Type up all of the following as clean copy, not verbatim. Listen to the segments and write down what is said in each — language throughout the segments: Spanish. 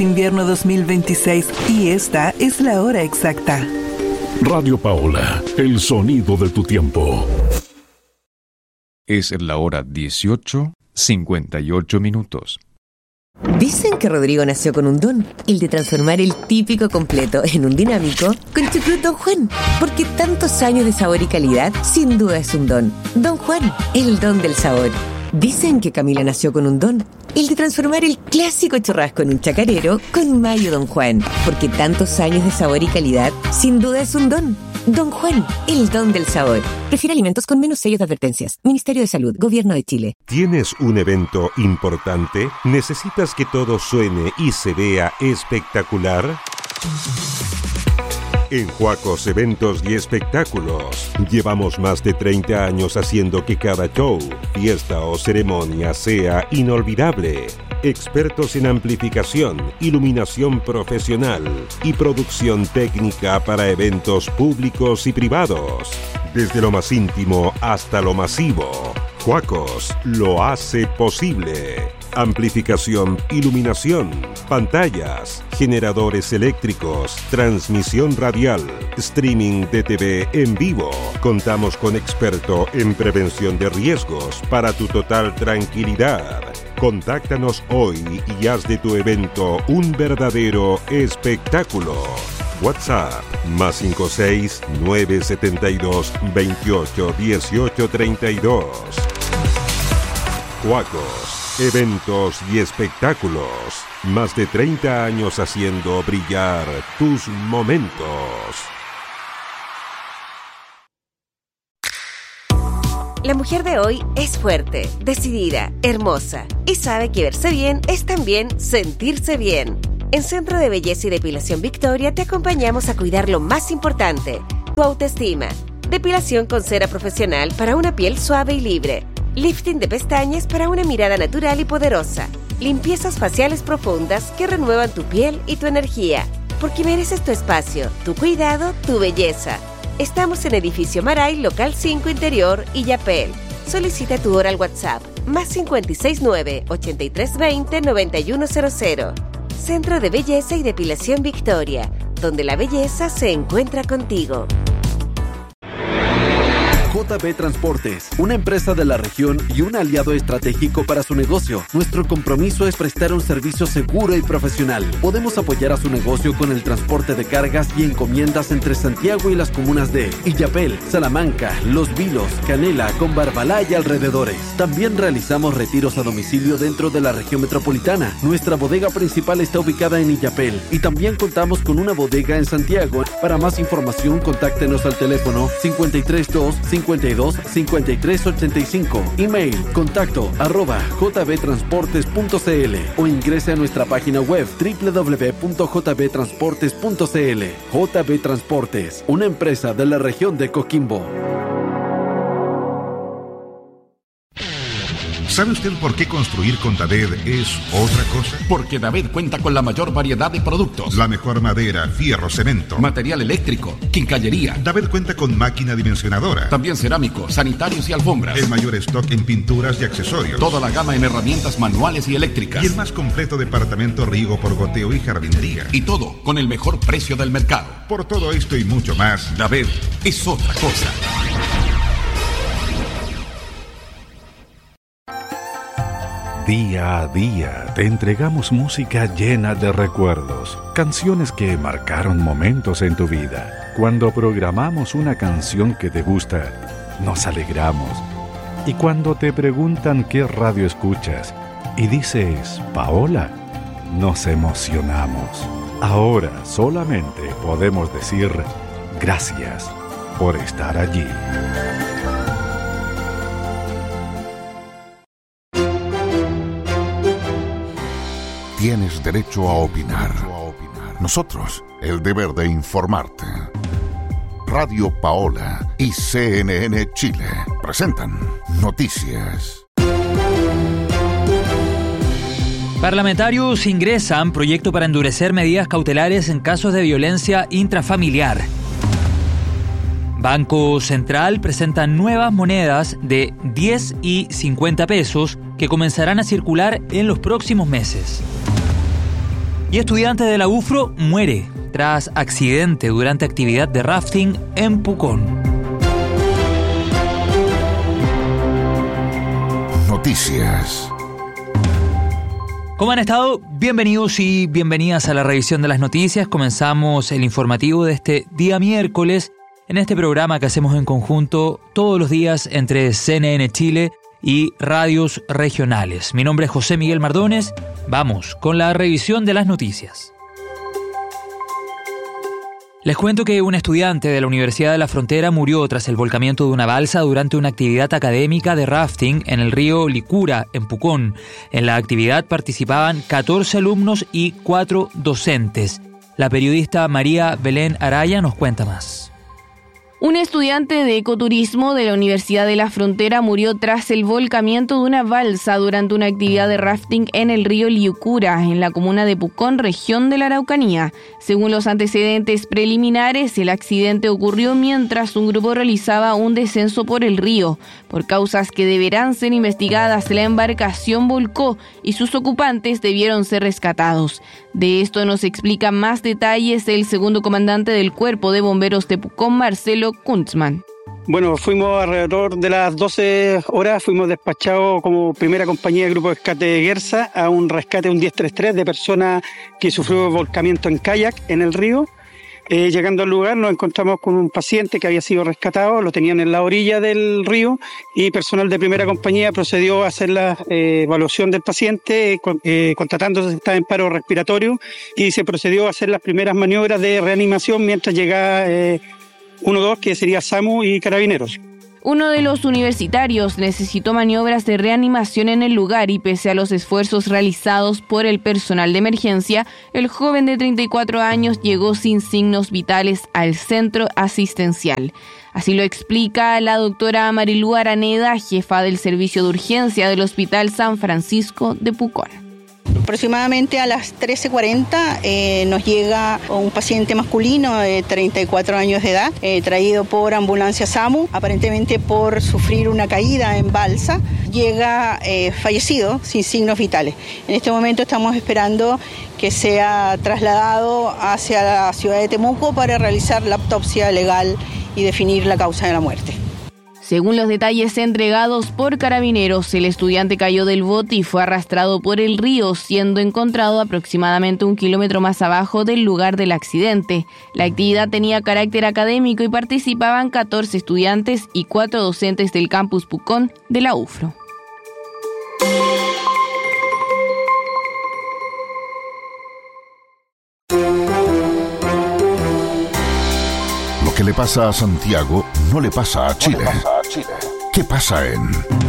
Invierno 2026 y esta es la hora exacta. Radio Paola, el sonido de tu tiempo. Es la hora 18:58. Dicen que Rodrigo nació con un don, el de transformar el típico completo en un dinámico con Chucrut Don Juan. Porque tantos años de sabor y calidad, sin duda es un don. Don Juan, el don del sabor. Dicen que Camila nació con un don, el de transformar el clásico churrasco en un chacarero con mayo Don Juan. Porque tantos años de sabor y calidad, sin duda es un don. Don Juan, el don del sabor. Prefiere alimentos con menos sellos de advertencias. Ministerio de Salud, Gobierno de Chile. ¿Tienes un evento importante? ¿Necesitas que todo suene y se vea espectacular? En Huacos Eventos y Espectáculos llevamos más de 30 años haciendo que cada show, fiesta o ceremonia sea inolvidable. Expertos en amplificación, iluminación profesional y producción técnica para eventos públicos y privados. Desde lo más íntimo hasta lo masivo, Huacos lo hace posible. Amplificación, iluminación, pantallas, generadores eléctricos, transmisión radial, streaming de TV en vivo. Contamos con experto en prevención de riesgos para tu total tranquilidad. Contáctanos hoy y haz de tu evento un verdadero espectáculo. WhatsApp +56 972 28 18 32. Huacos, eventos y espectáculos. Más de 30 años haciendo brillar tus momentos. La mujer de hoy es fuerte, decidida, hermosa y sabe que verse bien es también sentirse bien. En Centro de Belleza y Depilación Victoria te acompañamos a cuidar lo más importante, tu autoestima. Depilación con cera profesional para una piel suave y libre. Lifting de pestañas para una mirada natural y poderosa. Limpiezas faciales profundas que renuevan tu piel y tu energía. Porque mereces tu espacio, tu cuidado, tu belleza. Estamos en Edificio Maray, Local 5 Interior, Illapel. Solicita tu hora al WhatsApp +569 8320 9100. Centro de Belleza y Depilación Victoria, donde la belleza se encuentra contigo. JB Transportes, una empresa de la región y un aliado estratégico para su negocio. Nuestro compromiso es prestar un servicio seguro y profesional. Podemos apoyar a su negocio con el transporte de cargas y encomiendas entre Santiago y las comunas de Illapel, Salamanca, Los Vilos, Canela, Combarbalá y alrededores. También realizamos retiros a domicilio dentro de la región metropolitana. Nuestra bodega principal está ubicada en Illapel y también contamos con una bodega en Santiago. Para más información, contáctenos al teléfono 532 52 53 85. Email contacto@jbtransportes.cl o ingrese a nuestra página web www.jbtransportes.cl. JB Transportes, una empresa de la región de Coquimbo. ¿Sabe usted por qué construir con David es otra cosa? Porque David cuenta con la mayor variedad de productos. La mejor madera, fierro, cemento, material eléctrico, quincallería. David cuenta con máquina dimensionadora. También cerámico, sanitarios y alfombras. El mayor stock en pinturas y accesorios. Toda la gama en herramientas manuales y eléctricas. Y el más completo departamento riego por goteo y jardinería. Y todo con el mejor precio del mercado. Por todo esto y mucho más, David es otra cosa. Día a día te entregamos música llena de recuerdos, canciones que marcaron momentos en tu vida. Cuando programamos una canción que te gusta, nos alegramos. Y cuando te preguntan qué radio escuchas y dices Paola, nos emocionamos. Ahora solamente podemos decir gracias por estar allí. Tienes derecho a opinar. Nosotros, el deber de informarte. Radio Paola y CNN Chile presentan Noticias. Parlamentarios ingresan proyecto para endurecer medidas cautelares en casos de violencia intrafamiliar. Banco Central presenta nuevas monedas de 10 y 50 pesos que comenzarán a circular en los próximos meses. Y estudiante de la UFRO muere tras accidente durante actividad de rafting en Pucón. Noticias. ¿Cómo han estado? Bienvenidos y bienvenidas a la revisión de las noticias. Comenzamos el informativo de este día miércoles en este programa que hacemos en conjunto todos los días entre CNN Chile y radios regionales. Mi nombre es José Miguel Mardones. Vamos con la revisión de las noticias. Les cuento que un estudiante de la Universidad de la Frontera murió tras el volcamiento de una balsa durante una actividad académica de rafting en el río Licura, en Pucón. En la actividad participaban 14 alumnos y 4 docentes. La periodista María Belén Araya nos cuenta más. Un estudiante de ecoturismo de la Universidad de la Frontera murió tras el volcamiento de una balsa durante una actividad de rafting en el río Liucura, en la comuna de Pucón, región de la Araucanía. Según los antecedentes preliminares, el accidente ocurrió mientras un grupo realizaba un descenso por el río. Por causas que deberán ser investigadas, la embarcación volcó y sus ocupantes debieron ser rescatados. De esto nos explica más detalles el segundo comandante del Cuerpo de Bomberos de Pucón, Marcelo Kuntzman. Bueno, fuimos alrededor de las 12 horas, fuimos despachados como primera compañía de Grupo de Rescate de Guerza a un rescate, un 1033 de persona que sufrió volcamiento en kayak en el río. Llegando al lugar nos encontramos con un paciente que había sido rescatado, lo tenían en la orilla del río y personal de primera compañía procedió a hacer la evaluación del paciente, constatándose que estaba en paro respiratorio y se procedió a hacer las primeras maniobras de reanimación mientras llegaba 1-2, que sería SAMU y Carabineros. Uno de los universitarios necesitó maniobras de reanimación en el lugar y pese a los esfuerzos realizados por el personal de emergencia, el joven de 34 años llegó sin signos vitales al centro asistencial. Así lo explica la doctora Marilú Araneda, jefa del servicio de urgencia del Hospital San Francisco de Pucón. Aproximadamente a las 13:40 nos llega un paciente masculino de 34 años de edad, traído por ambulancia SAMU, aparentemente por sufrir una caída en balsa. Llega fallecido, sin signos vitales. En este momento estamos esperando que sea trasladado hacia la ciudad de Temuco para realizar la autopsia legal y definir la causa de la muerte. Según los detalles entregados por Carabineros, el estudiante cayó del bote y fue arrastrado por el río, siendo encontrado aproximadamente 1 kilómetro más abajo del lugar del accidente. La actividad tenía carácter académico y participaban 14 estudiantes y 4 docentes del campus Pucón de la UFRO. Lo que le pasa a Santiago no le pasa a Chile. ¿Qué pasa en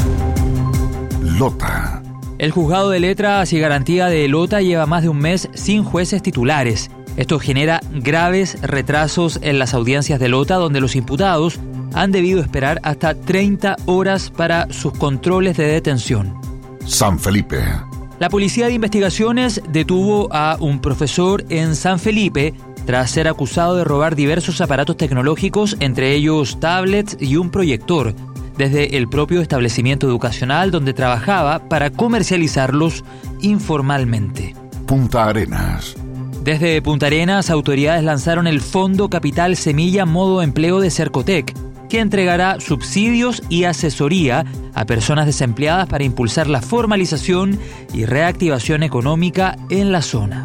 Lota? El Juzgado de Letras y Garantía de Lota lleva más de un mes sin jueces titulares. Esto genera graves retrasos en las audiencias de Lota, donde los imputados han debido esperar hasta 30 horas para sus controles de detención. San Felipe. La Policía de Investigaciones detuvo a un profesor en San Felipe tras ser acusado de robar diversos aparatos tecnológicos, entre ellos tablets y un proyector, desde el propio establecimiento educacional donde trabajaba para comercializarlos informalmente. Punta Arenas. Desde Punta Arenas, autoridades lanzaron el Fondo Capital Semilla Modo Empleo de Cercotec, que entregará subsidios y asesoría a personas desempleadas para impulsar la formalización y reactivación económica en la zona.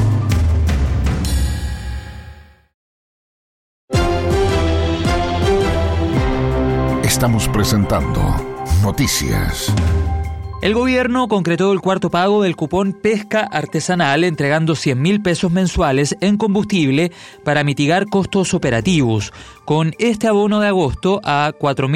Estamos presentando Noticias. El gobierno concretó el cuarto pago del cupón Pesca Artesanal, entregando 100.000 pesos mensuales en combustible para mitigar costos operativos. Con este abono de agosto a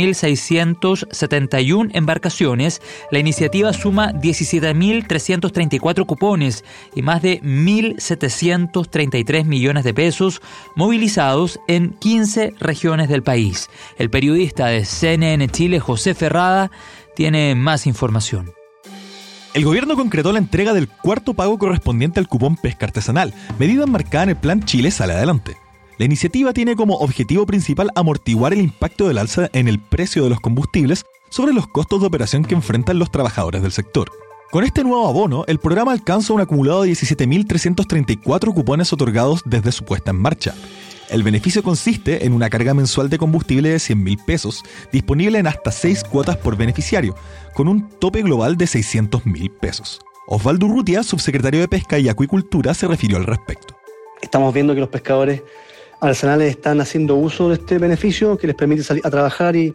4.671 embarcaciones, la iniciativa suma 17.334 cupones y más de 1.733 millones de pesos movilizados en 15 regiones del país. El periodista de CNN Chile, José Ferrada, tiene más información. El gobierno concretó la entrega del cuarto pago correspondiente al cupón Pesca Artesanal, medida enmarcada en el Plan Chile Sale Adelante. La iniciativa tiene como objetivo principal amortiguar el impacto del alza en el precio de los combustibles sobre los costos de operación que enfrentan los trabajadores del sector. Con este nuevo abono, el programa alcanza un acumulado de 17.334 cupones otorgados desde su puesta en marcha. El beneficio consiste en una carga mensual de combustible de 100.000 pesos, disponible en hasta 6 cuotas por beneficiario, con un tope global de 600.000 pesos. Osvaldo Urrutia, subsecretario de Pesca y Acuicultura, se refirió al respecto. Estamos viendo que los pescadores artesanales están haciendo uso de este beneficio que les permite salir a trabajar y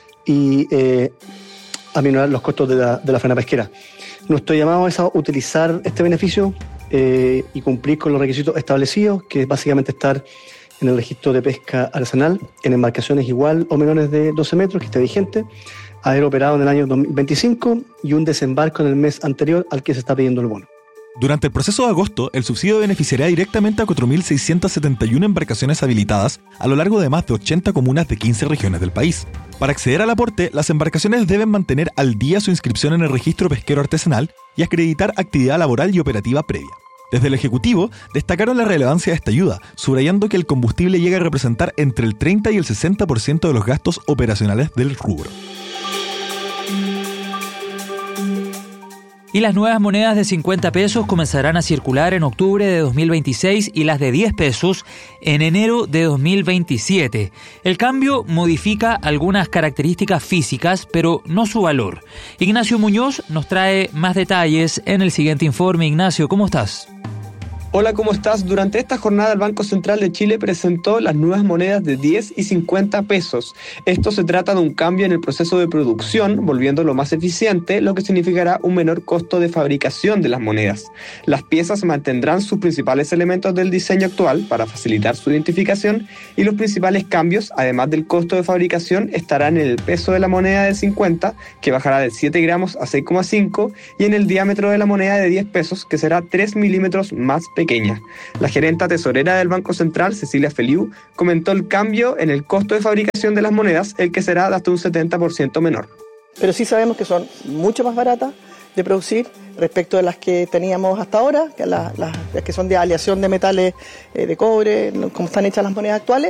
aminorar los costos de la faena pesquera. Nuestro llamado es a utilizar este beneficio y cumplir con los requisitos establecidos, que es básicamente estar en el registro de pesca artesanal en embarcaciones igual o menores de 12 metros, que esté vigente, haber operado en el año 2025 y un desembarco en el mes anterior al que se está pidiendo el bono. Durante el proceso de agosto, el subsidio beneficiará directamente a 4.671 embarcaciones habilitadas a lo largo de más de 80 comunas de 15 regiones del país. Para acceder al aporte, las embarcaciones deben mantener al día su inscripción en el registro pesquero artesanal y acreditar actividad laboral y operativa previa. Desde el Ejecutivo, destacaron la relevancia de esta ayuda, subrayando que el combustible llega a representar entre el 30 y el 60% de los gastos operacionales del rubro. Y las nuevas monedas de 50 pesos comenzarán a circular en octubre de 2026 y las de 10 pesos en enero de 2027. El cambio modifica algunas características físicas, pero no su valor. Ignacio Muñoz nos trae más detalles en el siguiente informe. Ignacio, ¿cómo estás? Hola, ¿cómo estás? Durante esta jornada el Banco Central de Chile presentó las nuevas monedas de 10 y 50 pesos. Esto se trata de un cambio en el proceso de producción, volviéndolo más eficiente, lo que significará un menor costo de fabricación de las monedas. Las piezas mantendrán sus principales elementos del diseño actual para facilitar su identificación y los principales cambios, además del costo de fabricación, estarán en el peso de la moneda de 50, que bajará de 7 gramos a 6,5, y en el diámetro de la moneda de 10 pesos, que será 3 milímetros más pequeña. La gerenta tesorera del Banco Central, Cecilia Feliu, comentó el cambio en el costo de fabricación de las monedas, el que será de hasta un 70% menor. Pero sí sabemos que son mucho más baratas de producir respecto de las que teníamos hasta ahora, que las que son de aleación de metales de cobre, como están hechas las monedas actuales,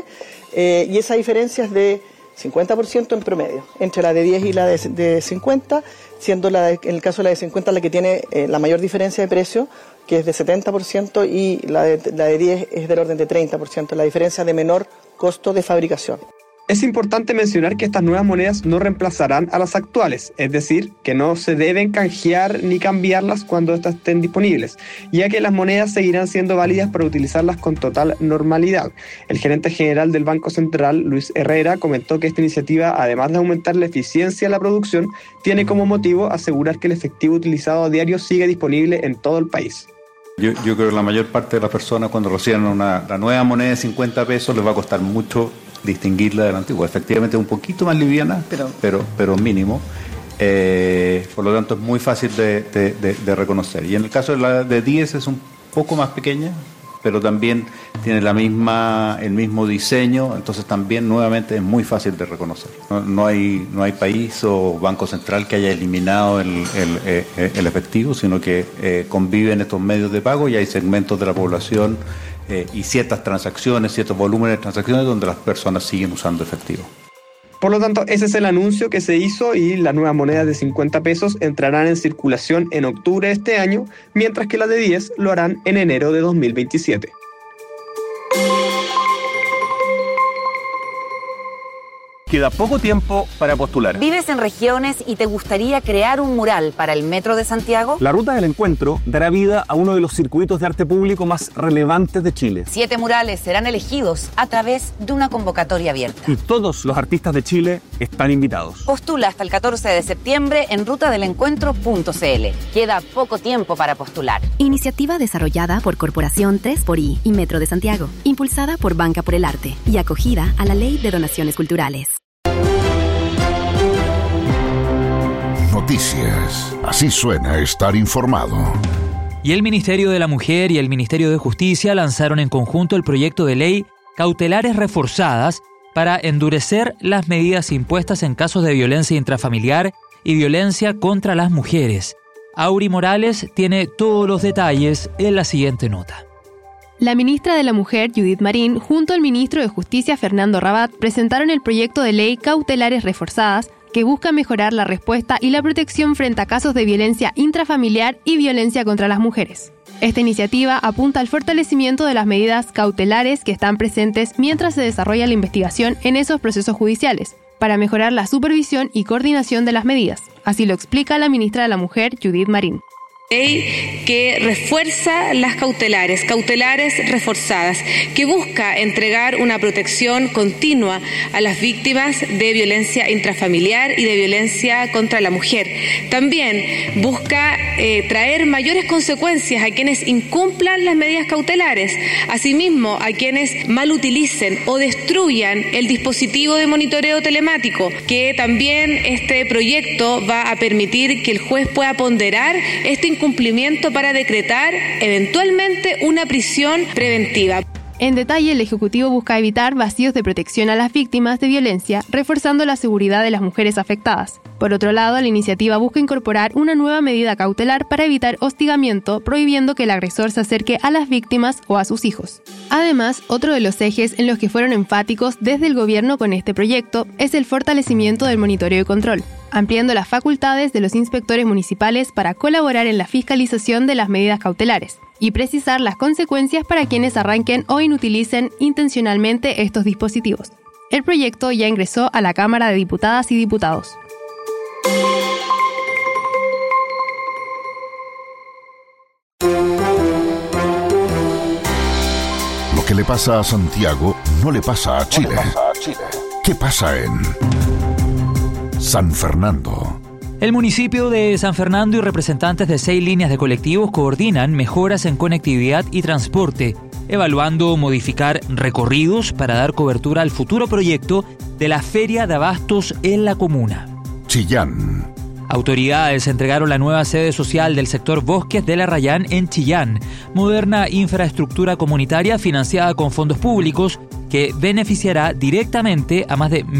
y esa diferencia es de 50% en promedio, entre la de 10 y la de 50, siendo en el caso de la de 50 la que tiene la mayor diferencia de precio, que es de 70%, y la de 10 es del orden de 30%, la diferencia de menor costo de fabricación. Es importante mencionar que estas nuevas monedas no reemplazarán a las actuales, es decir, que no se deben canjear ni cambiarlas cuando estas estén disponibles, ya que las monedas seguirán siendo válidas para utilizarlas con total normalidad. El gerente general del Banco Central, Luis Herrera, comentó que esta iniciativa, además de aumentar la eficiencia de la producción, tiene como motivo asegurar que el efectivo utilizado a diario sigue disponible en todo el país. Yo creo que la mayor parte de las personas, cuando reciban la nueva moneda de 50 pesos, les va a costar mucho distinguirla de la antigua. Efectivamente es un poquito más liviana, pero mínimo. Por lo tanto es muy fácil de reconocer. Y en el caso de la de 10 es un poco más pequeña, pero también tiene el mismo diseño, entonces también nuevamente es muy fácil de reconocer. No hay país o banco central que haya eliminado el efectivo, sino que conviven estos medios de pago y hay segmentos de la población y ciertas transacciones, ciertos volúmenes de transacciones donde las personas siguen usando efectivo. Por lo tanto, ese es el anuncio que se hizo y las nuevas monedas de 50 pesos entrarán en circulación en octubre de este año, mientras que las de 10 lo harán en enero de 2027. Queda poco tiempo para postular. ¿Vives en regiones y te gustaría crear un mural para el Metro de Santiago? La Ruta del Encuentro dará vida a uno de los circuitos de arte público más relevantes de Chile. 7 murales serán elegidos a través de una convocatoria abierta. Y todos los artistas de Chile están invitados. Postula hasta el 14 de septiembre en rutadelencuentro.cl. Queda poco tiempo para postular. Iniciativa desarrollada por Corporación 3xI y Metro de Santiago. Impulsada por Banca por el Arte y acogida a la Ley de Donaciones Culturales. Noticias. Así suena estar informado. Y el Ministerio de la Mujer y el Ministerio de Justicia lanzaron en conjunto el proyecto de ley Cautelares Reforzadas para endurecer las medidas impuestas en casos de violencia intrafamiliar y violencia contra las mujeres. Auri Morales tiene todos los detalles en la siguiente nota. La ministra de la Mujer, Judith Marín, junto al ministro de Justicia, Fernando Rabat, presentaron el proyecto de ley Cautelares Reforzadas que busca mejorar la respuesta y la protección frente a casos de violencia intrafamiliar y violencia contra las mujeres. Esta iniciativa apunta al fortalecimiento de las medidas cautelares que están presentes mientras se desarrolla la investigación en esos procesos judiciales, para mejorar la supervisión y coordinación de las medidas. Así lo explica la ministra de la Mujer, Judith Marín. Ley que refuerza las cautelares reforzadas, que busca entregar una protección continua a las víctimas de violencia intrafamiliar y de violencia contra la mujer. También busca traer mayores consecuencias a quienes incumplan las medidas cautelares, asimismo a quienes malutilicen o destruyan el dispositivo de monitoreo telemático, que también este proyecto va a permitir que el juez pueda ponderar este incumplimiento para decretar eventualmente una prisión preventiva. En detalle, el Ejecutivo busca evitar vacíos de protección a las víctimas de violencia, reforzando la seguridad de las mujeres afectadas. Por otro lado, la iniciativa busca incorporar una nueva medida cautelar para evitar hostigamiento, prohibiendo que el agresor se acerque a las víctimas o a sus hijos. Además, otro de los ejes en los que fueron enfáticos desde el gobierno con este proyecto es el fortalecimiento del monitoreo y control, ampliando las facultades de los inspectores municipales para colaborar en la fiscalización de las medidas cautelares y precisar las consecuencias para quienes arranquen o inutilicen intencionalmente estos dispositivos. El proyecto ya ingresó a la Cámara de Diputadas y Diputados. Lo que le pasa a Santiago no le pasa a Chile. ¿Qué pasa en San Fernando? El municipio de San Fernando y representantes de 6 líneas de colectivos coordinan mejoras en conectividad y transporte, evaluando modificar recorridos para dar cobertura al futuro proyecto de la Feria de Abastos en la comuna. Chillán. Autoridades entregaron la nueva sede social del sector Bosques de la Rayán en Chillán, moderna infraestructura comunitaria financiada con fondos públicos que beneficiará directamente a más de